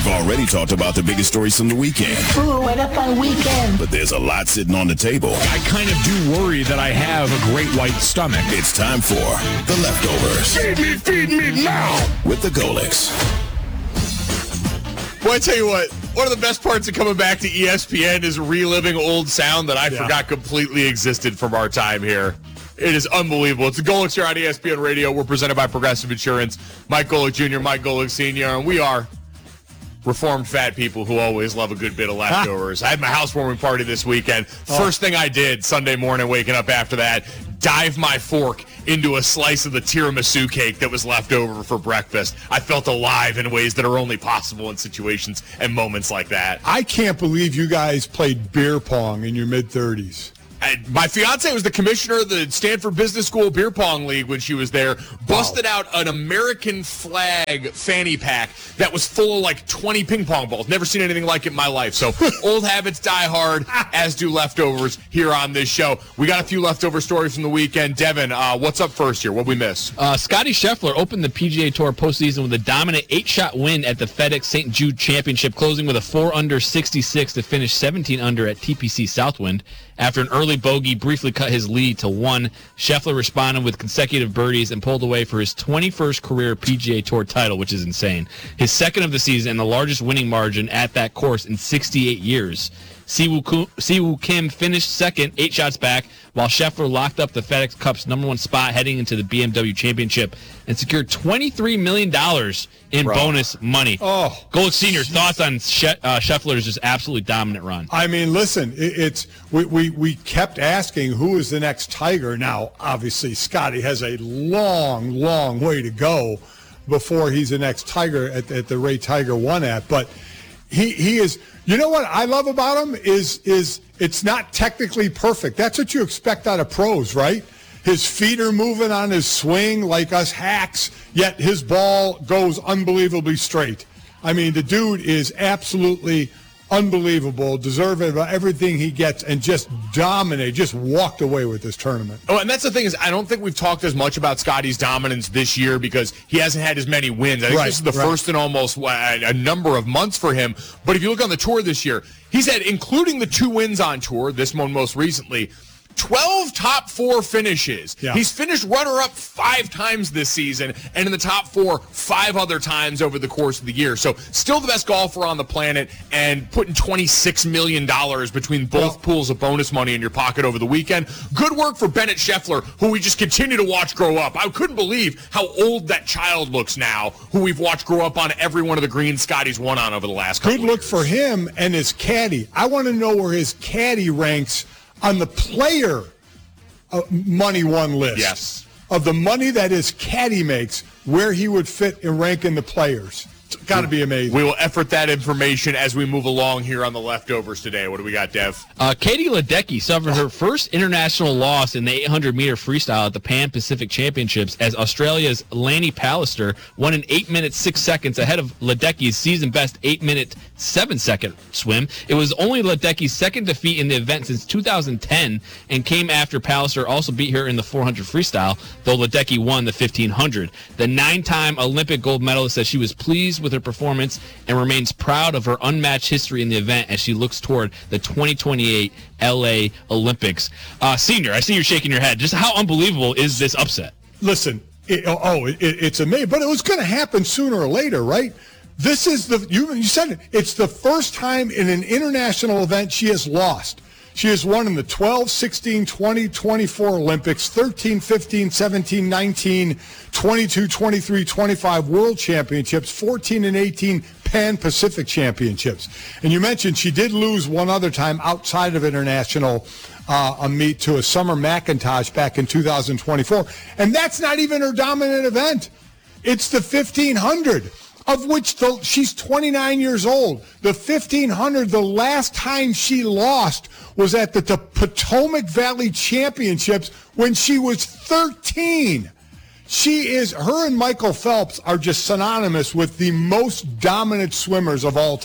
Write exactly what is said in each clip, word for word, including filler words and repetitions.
We've already talked about the biggest stories from the weekend. Ooh, what a fun weekend. But there's a lot sitting on the table. I kind of do worry that I have a great white stomach. It's time for The Leftovers. Feed me, feed me now! With the Golics. Well, I tell you what, one of the best parts of coming back to E S P N is reliving old sound that I yeah. forgot completely existed from our time here. It is unbelievable. It's the Golics here on E S P N Radio. We're presented by Progressive Insurance. Mike Golic Junior, Mike Golic Senior, and we are reformed fat people who always love a good bit of leftovers. I had my housewarming party this weekend. Oh. First thing I did Sunday morning, waking up after that, dive my fork into a slice of the tiramisu cake that was left over for breakfast. I felt alive in ways that are only possible in situations and moments like that. I can't believe you guys played beer pong in your mid-thirties. And my fiance was the commissioner of the Stanford Business School Beer Pong League when she was there. Busted wow. out an American flag fanny pack that was full of like twenty ping pong balls. Never seen anything like it in my life. So old habits die hard, as do leftovers here on this show. We got a few leftover stories from the weekend. Devin, uh, what's up first here? What'd we miss? Uh, Scotty Scheffler opened the P G A Tour postseason with a dominant eight-shot win at the FedEx Saint Jude Championship, closing with a four under sixty-six to finish seventeen under at T P C Southwind. After an early bogey briefly cut his lead to one, Scheffler responded with consecutive birdies and pulled away for his twenty-first career P G A Tour title, which is insane. His second of the season and the largest winning margin at that course in sixty-eight years. Siwoo Kim finished second, eight shots back, while Scheffler locked up the FedEx Cup's number one spot heading into the B M W Championship and secured twenty-three million dollars in Bro. bonus money. Oh, Golic Senior, thoughts on she- uh, Scheffler's just absolutely dominant run? I mean, listen, it, it's we, we, we kept asking who is the next Tiger. Now, obviously, Scotty has a long, long way to go before he's the next Tiger at, at the Ray Tiger won at, but he he is. You know what I love about him is is it's not technically perfect. That's what you expect out of pros, right? His feet are moving on his swing like us hacks, yet his ball goes unbelievably straight. I mean, the dude is absolutely unbelievable, deserving of everything he gets, and just dominate, just walked away with this tournament. Oh, and that's the thing is, I don't think we've talked as much about Scotty's dominance this year because he hasn't had as many wins. I think right, this is the right. first in almost a number of months for him. But if you look on the tour this year, he's had, including the two wins on tour, this one most recently, twelve top four finishes. Yeah. He's finished runner-up five times this season, and in the top four, five other times over the course of the year. So still the best golfer on the planet, and putting twenty-six million dollars between both well, pools of bonus money in your pocket over the weekend. Good work for Bennett Scheffler, who we just continue to watch grow up. I couldn't believe how old that child looks now, who we've watched grow up on every one of the greens Scotty's won on over the last couple Good look years. For him and his caddy. I want to know where his caddy ranks on the player uh, money won list. Yes. Of the money that his caddy makes, where he would fit and rank in the players. It's got to be amazing. We will effort that information as we move along here on the leftovers today. What do we got, Dev? Uh, Katie Ledecky suffered her first international loss in the eight hundred meter freestyle at the Pan Pacific Championships as Australia's Lanny Pallister won in eight minutes six seconds ahead of Ledecky's season-best eight minute seven second swim. It was only Ledecky's second defeat in the event since two thousand ten and came after Pallister also beat her in the four hundred freestyle, though Ledecky won the fifteen hundred. The nine-time Olympic gold medalist says she was pleased with her performance and remains proud of her unmatched history in the event as she looks toward the twenty twenty-eight L A Olympics. Uh, Senior, I see you're shaking your head. Just how unbelievable is this upset? Listen, it, oh, it, it's amazing, but it was going to happen sooner or later, right? This is the, you, you said it, it's the first time in an international event she has lost. She has won in the twelve, sixteen, twenty, twenty-four Olympics, thirteen, fifteen, seventeen, nineteen, twenty-two, twenty-three, twenty-five World Championships, fourteen and eighteen Pan-Pacific Championships. And you mentioned she did lose one other time outside of international uh, a meet to a Summer McIntosh back in two thousand twenty-four. And that's not even her dominant event. It's the fifteen hundred. Of which the, she's twenty-nine years old. The fifteen hundred, the last time she lost was at the, the Potomac Valley Championships when she was thirteen. She is, her and Michael Phelps are just synonymous with the most dominant swimmers of all time.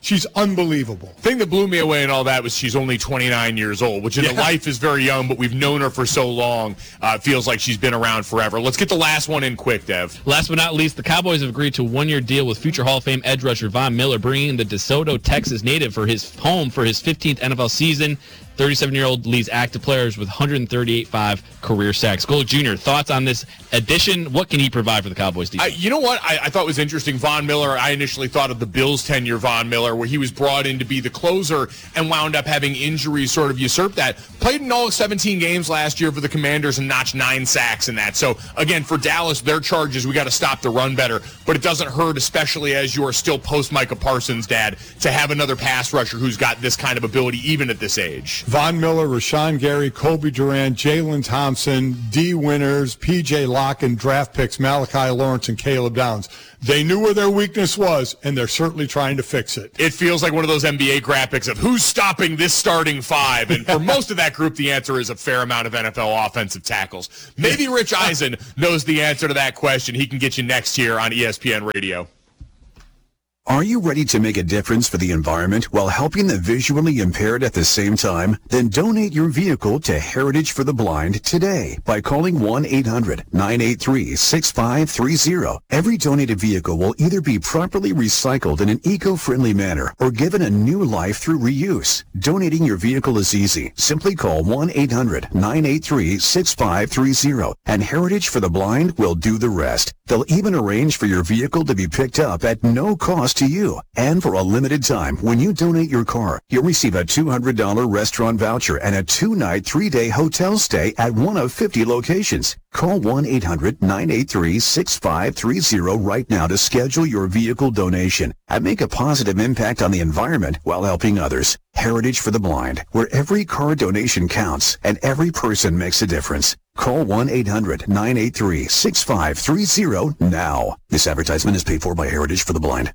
She's unbelievable. Thing that blew me away and all that was she's only twenty-nine years old, which in yeah. the life is very young, but we've known her for so long. Uh, it feels like she's been around forever. Let's get the last one in quick, Dev. Last but not least, the Cowboys have agreed to a one-year deal with future Hall of Fame edge rusher Von Miller, bringing the DeSoto, Texas native for his home for his fifteenth N F L season. thirty-seven-year-old leads active players with one thirty-eight point five career sacks. Golic Junior, thoughts on this addition? What can he provide for the Cowboys defense? I, you know what I, I thought was interesting? Von Miller, I initially thought of the Bills' tenure Von Miller, where he was brought in to be the closer and wound up having injuries sort of usurp that. Played in all seventeen games last year for the Commanders and notched nine sacks in that. So, again, for Dallas, their charge is we got to stop the run better. But it doesn't hurt, especially as you are still post-Micah Parsons, Dad, to have another pass rusher who's got this kind of ability even at this age. Von Miller, Rashawn Gary, Kobe Durant, Jalen Thompson, D. Winters, P J. Locke, and draft picks Malachi Lawrence and Caleb Downs. They knew where their weakness was, and they're certainly trying to fix it. It feels like one of those N B A graphics of who's stopping this starting five. And for most of that group, the answer is a fair amount of N F L offensive tackles. Maybe Rich Eisen knows the answer to that question. He can get you next year on E S P N Radio. Are you ready to make a difference for the environment while helping the visually impaired at the same time? Then donate your vehicle to Heritage for the Blind today by calling one eight hundred nine eight three six five three zero. Every donated vehicle will either be properly recycled in an eco-friendly manner or given a new life through reuse. Donating your vehicle is easy. Simply call one eight hundred nine eight three six five three zero and Heritage for the Blind will do the rest. They'll even arrange for your vehicle to be picked up at no cost to you. And for a limited time, when you donate your car, you'll receive a two hundred dollars restaurant voucher and a two-night, three-day hotel stay at one of fifty locations. Call one eight hundred nine eight three six five three zero right now to schedule your vehicle donation and make a positive impact on the environment while helping others. Heritage for the Blind, where every car donation counts and every person makes a difference. Call one eight hundred nine eight three six five three zero now. This advertisement is paid for by Heritage for the Blind.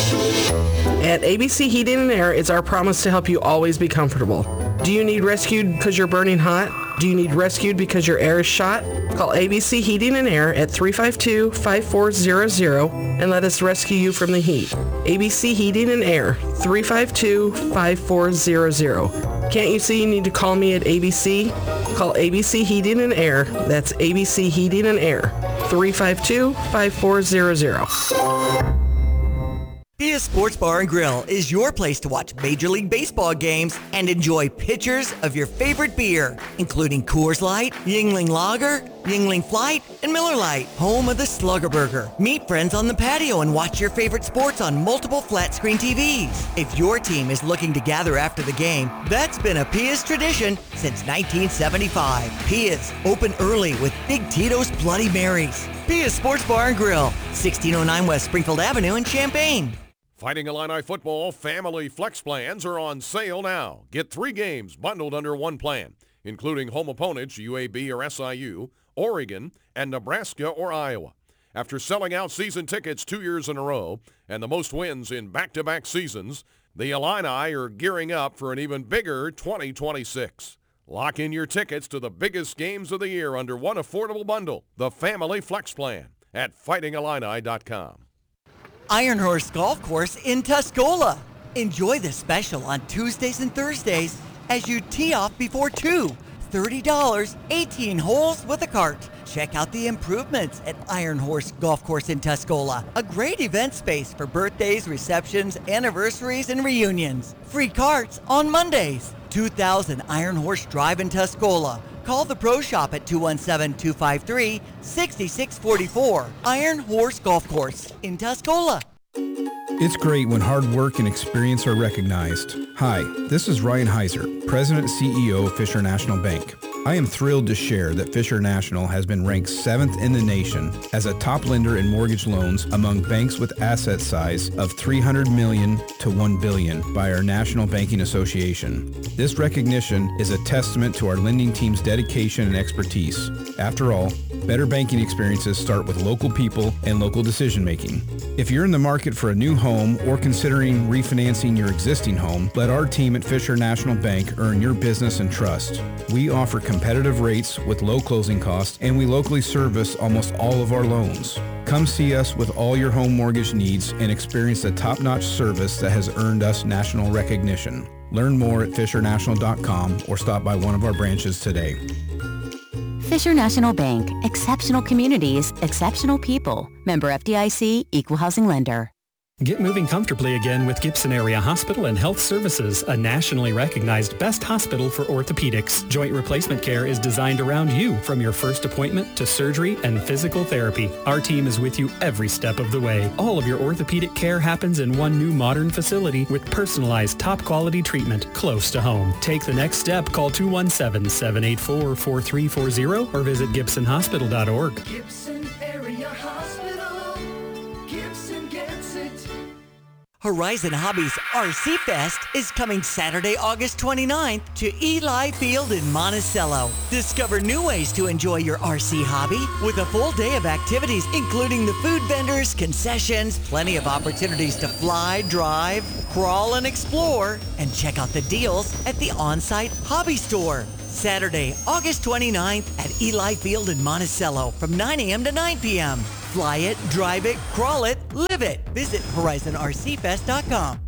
At A B C Heating and Air, it's our promise to help you always be comfortable. Do you need rescued because you're burning hot? Do you need rescued because your air is shot? Call A B C Heating and Air at three five two, five four zero zero and let us rescue you from the heat. A B C Heating and Air, three five two, five four zero zero. Can't you see you need to call me at A B C? Call A B C Heating and Air. That's A B C Heating and Air, three five two, five four zero zero. Pia's Sports Bar and Grill is your place to watch Major League Baseball games and enjoy pitchers of your favorite beer, including Coors Light, Yuengling Lager, Yuengling Flight, and Miller Lite, home of the Slugger Burger. Meet friends on the patio and watch your favorite sports on multiple flat-screen T Vs. If your team is looking to gather after the game, that's been a Pia's tradition since nineteen seventy-five. Pia's, open early with Big Tito's Bloody Marys. Pia's Sports Bar and Grill, sixteen oh nine West Springfield Avenue in Champaign. Fighting Illini football family flex plans are on sale now. Get three games bundled under one plan, including home opponents U A B or S I U, Oregon, and Nebraska or Iowa. After selling out season tickets two years in a row and the most wins in back-to-back seasons, the Illini are gearing up for an even bigger twenty twenty-six. Lock in your tickets to the biggest games of the year under one affordable bundle, the Family Flex Plan, at fighting illini dot com. Iron Horse Golf Course in Tuscola. Enjoy the special on Tuesdays and Thursdays as you tee off before two. thirty dollars, eighteen holes with a cart. Check out the improvements at Iron Horse Golf Course in Tuscola. A great event space for birthdays, receptions, anniversaries, and reunions. Free carts on Mondays. two thousand Iron Horse Drive in Tuscola. Call the Pro Shop at two one seven, two five three, six six four four. Iron Horse Golf Course in Tuscola. It's great when hard work and experience are recognized. Hi, this is Ryan Heiser, President and C E O of Fisher National Bank. I am thrilled to share that Fisher National has been ranked seventh in the nation as a top lender in mortgage loans among banks with asset size of three hundred million dollars to one billion dollars by our National Banking Association. This recognition is a testament to our lending team's dedication and expertise. After all, better banking experiences start with local people and local decision making. If you're in the market for a new home or considering refinancing your existing home, let our team at Fisher National Bank earn your business and trust. We offer competitive rates with low closing costs, and we locally service almost all of our loans. Come see us with all your home mortgage needs and experience the top-notch service that has earned us national recognition. Learn more at fisher national dot com or stop by one of our branches today. Fisher National Bank, exceptional communities, exceptional people. Member F D I C, Equal Housing Lender. Get moving comfortably again with Gibson Area Hospital and Health Services, a nationally recognized best hospital for orthopedics. Joint replacement care is designed around you, from your first appointment to surgery and physical therapy. Our team is with you every step of the way. All of your orthopedic care happens in one new modern facility with personalized top-quality treatment close to home. Take the next step. Call two one seven, seven eight four, four three four zero or visit gibson hospital dot org. Gibson Area Hospital. Gibson gets it. Horizon Hobbies R C Fest is coming Saturday, August twenty-ninth to Eli Field in Monticello. Discover new ways to enjoy your R C hobby with a full day of activities, including the food vendors, concessions, plenty of opportunities to fly, drive, crawl, and explore, and check out the deals at the on-site hobby store. Saturday, August twenty-ninth at Eli Field in Monticello from nine a.m. to nine p.m. Fly it, drive it, crawl it, live it. Visit horizon r c fest dot com.